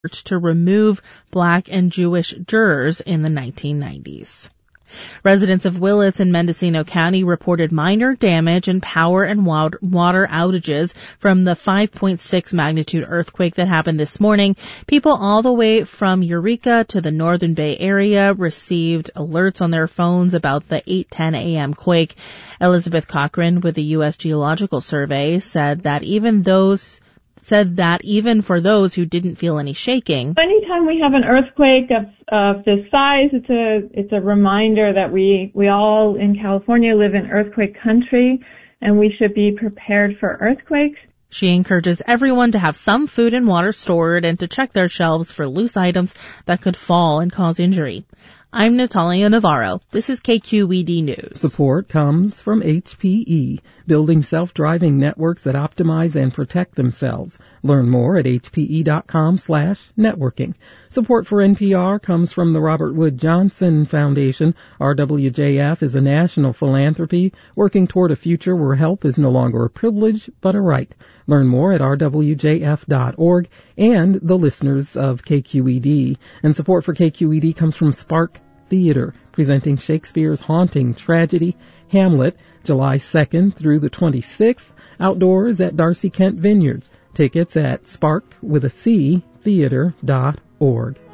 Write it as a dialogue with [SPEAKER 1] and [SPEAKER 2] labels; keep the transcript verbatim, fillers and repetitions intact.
[SPEAKER 1] to remove black and Jewish jurors in the nineteen nineties. Residents of Willits in Mendocino County reported minor damage and power and water outages from the five point six magnitude earthquake that happened this morning. People all the way from Eureka to the Northern Bay Area received alerts on their phones about the eight ten a.m. quake. Elizabeth Cochran with the U S Geological Survey said that even those said that even for those who didn't feel any shaking.
[SPEAKER 2] Anytime we have an earthquake of, of this size, it's a it's a reminder that we, we all in California live in earthquake country, and we should be prepared for earthquakes.
[SPEAKER 1] She encourages everyone to have some food and water stored and to check their shelves for loose items that could fall and cause injury. I'm Natalia Navarro. This is K Q E D News.
[SPEAKER 3] Support comes from H P E, building self-driving networks that optimize and protect themselves. Learn more at hpe.com slash networking. Support for N P R comes from the Robert Wood Johnson Foundation. R W J F is a national philanthropy working toward a future where help is no longer a privilege but a right. Learn more at r w j f dot org and the listeners of K Q E D. And support for K Q E D comes from Spark Theater, presenting Shakespeare's haunting tragedy, Hamlet, July second through the twenty-sixth, outdoors at Darcy Kent Vineyards. Tickets at spark with a C theater dot org.